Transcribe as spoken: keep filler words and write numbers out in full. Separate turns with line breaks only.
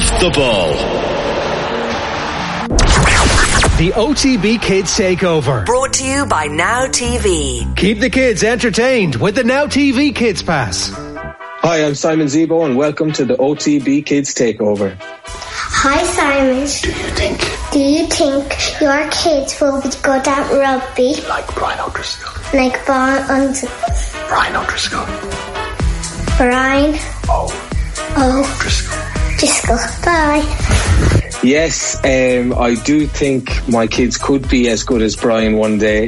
the ball. The O T B Kids Takeover.
Brought to you by Now T V.
Keep the kids entertained with the Now T V Kids Pass.
Hi, I'm Simon Zebo and welcome to the O T B Kids Takeover.
Hi Simon.
Do you think?
Do you think your kids will be good at rugby?
Like Brian O'Driscoll.
Like Brian O'Driscoll.
Brian O'Driscoll.
Brian.
Oh.
Oh.
O'Driscoll.
Driscoll. Bye.
Yes, um, I do think my kids could be as good as Brian one day.